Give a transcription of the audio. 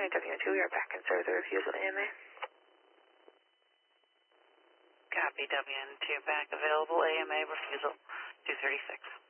County, WN2, we are back in service with refusal AMA. Copy, WN2 back available, AMA refusal 236.